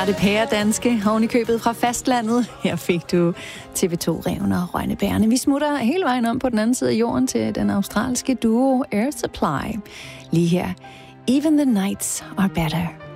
det pæredanske oven i købet fra fastlandet. Her fik du TV2-reven og Rønnebærerne. Vi smutter hele vejen om på den anden side af jorden til den australske duo Air Supply. Lige her, Even the Nights Are Better.